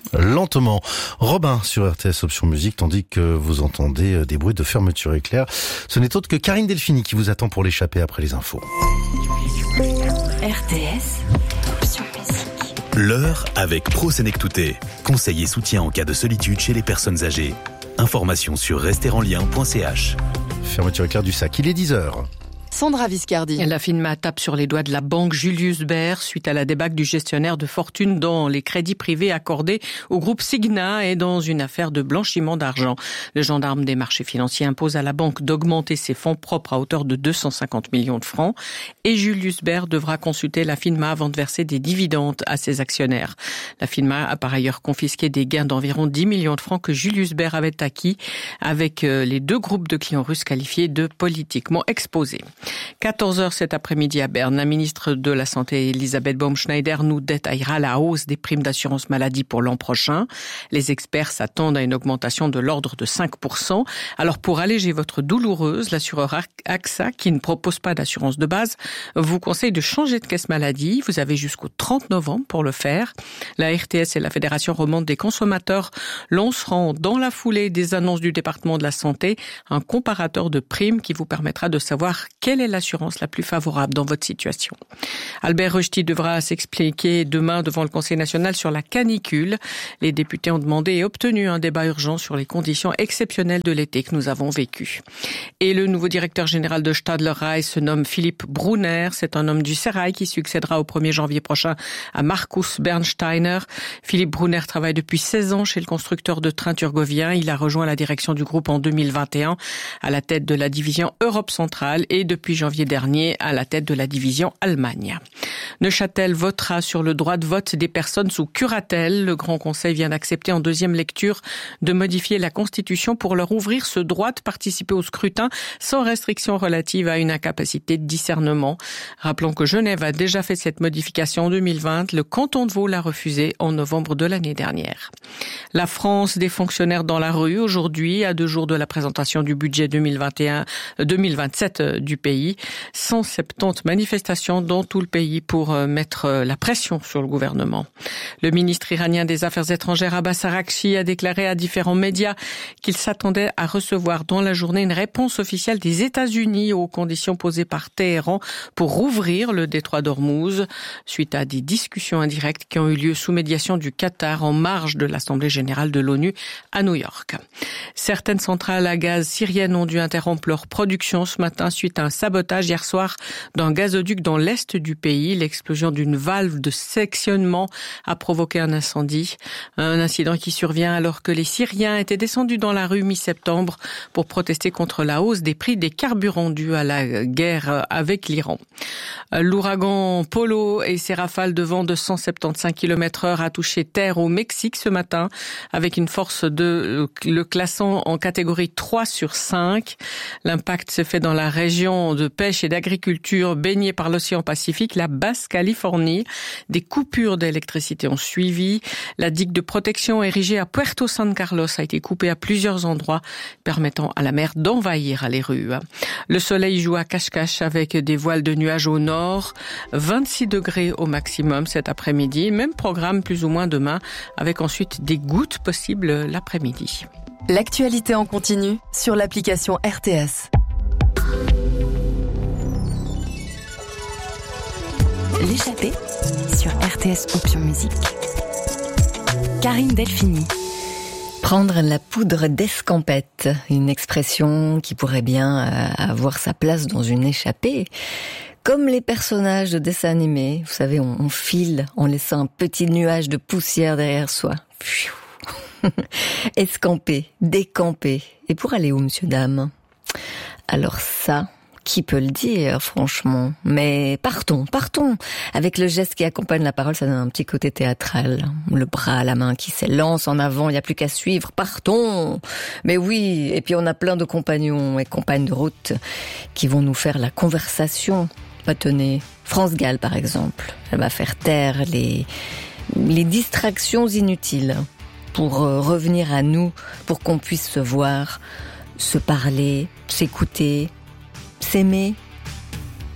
lentement. Robin sur RTS Option Musique, tandis que vous entendez des bruits de fermeture éclair. Ce n'est autre que Karine Delphini qui vous attend pour l'échapper après les infos. RTS Option Musique. L'heure avec ProSenectouté. Conseil et soutien en cas de solitude chez les personnes âgées. Informations sur resterenlien.ch. Fermeture éclair du sac, il est 10h. Sandra Viscardi. La FINMA tape sur les doigts de la banque Julius Baer suite à la débâcle du gestionnaire de fortune dans les crédits privés accordés au groupe Signa et dans une affaire de blanchiment d'argent. Le gendarme des marchés financiers impose à la banque d'augmenter ses fonds propres à hauteur de 250 millions de francs et Julius Baer devra consulter la FINMA avant de verser des dividendes à ses actionnaires. La FINMA a par ailleurs confisqué des gains d'environ 10 millions de francs que Julius Baer avait acquis avec les deux groupes de clients russes qualifiés de politiquement exposés. 14h cet après-midi à Berne, la ministre de la Santé Elisabeth Baumschneider nous détaillera la hausse des primes d'assurance maladie pour l'an prochain. Les experts s'attendent à une augmentation de l'ordre de 5%. Alors pour alléger votre douloureuse, l'assureur AXA, qui ne propose pas d'assurance de base, vous conseille de changer de caisse maladie. Vous avez jusqu'au 30 novembre pour le faire. La RTS et la Fédération romande des consommateurs lanceront dans la foulée des annonces du département de la santé un comparateur de primes qui vous permettra de savoir quelle est l'assurance la plus favorable dans votre situation. Albert Rösti devra s'expliquer demain devant le Conseil national sur la canicule. Les députés ont demandé et obtenu un débat urgent sur les conditions exceptionnelles de l'été que nous avons vécu. Et le nouveau directeur général de Stadler Rail se nomme Philipp Brunner. C'est un homme du Sérail qui succédera au 1er janvier prochain à Markus Bernsteiner. Philipp Brunner travaille depuis 16 ans chez le constructeur de trains turgovien. Il a rejoint la direction du groupe en 2021 à la tête de la division Europe centrale et depuis janvier dernier à la tête de la division Allemagne. Neuchâtel votera sur le droit de vote des personnes sous curatelle. Le Grand Conseil vient d'accepter en deuxième lecture de modifier la Constitution pour leur ouvrir ce droit de participer au scrutin sans restriction relative à une incapacité de discernement. Rappelons que Genève a déjà fait cette modification en 2020. Le canton de Vaud l'a refusé en novembre de l'année dernière. La France des fonctionnaires dans la rue aujourd'hui, à 2 jours de la présentation du budget 2021-2027 du pays. 170 manifestations dans tout le pays pour mettre la pression sur le gouvernement. Le ministre iranien des Affaires étrangères Abbas Araghchi a déclaré à différents médias qu'il s'attendait à recevoir dans la journée une réponse officielle des États-Unis aux conditions posées par Téhéran pour rouvrir le détroit d'Ormuz, suite à des discussions indirectes qui ont eu lieu sous médiation du Qatar en marge de l'Assemblée générale de l'ONU à New York. Certaines centrales à gaz syriennes ont dû interrompre leur production ce matin suite à un sabotage hier soir d'un gazoduc dans l'est du pays. L'explosion d'une valve de sectionnement a provoqué un incendie. Un incident qui survient alors que les Syriens étaient descendus dans la rue mi-septembre pour protester contre la hausse des prix des carburants dus à la guerre avec l'Iran. L'ouragan Polo et ses rafales de vent de 175 km/h a touché terre au Mexique ce matin avec une force de le classant en catégorie 3 sur 5. L'impact se fait dans la région de pêche et d'agriculture baignée par l'océan Pacifique, la Basse-Californie. Des coupures d'électricité ont suivi. La digue de protection érigée à Puerto San Carlos a été coupée à plusieurs endroits, permettant à la mer d'envahir les rues. Le soleil joue à cache-cache avec des voiles de nuages au nord. 26 degrés au maximum cet après-midi. Même programme plus ou moins demain, avec ensuite des gouttes possibles l'après-midi. L'actualité en continu sur l'application RTS. L'échappée sur RTS Option Musique. Karine Delphini. Prendre la poudre d'escampette, une expression qui pourrait bien avoir sa place dans une échappée. Comme les personnages de dessins animés, vous savez, on file en laissant un petit nuage de poussière derrière soi. Escamper, décamper. Et pour aller où, monsieur, dame? Alors ça, qui peut le dire, franchement? Mais partons. Avec le geste qui accompagne la parole, ça donne un petit côté théâtral. Le bras à la main qui s'élance en avant, il n'y a plus qu'à suivre. Partons! Mais oui, et puis on a plein de compagnons et compagnes de route qui vont nous faire la conversation. Tenez, France Gall, par exemple. Elle va faire taire les distractions inutiles pour revenir à nous, pour qu'on puisse se voir, se parler, s'écouter, s'aimer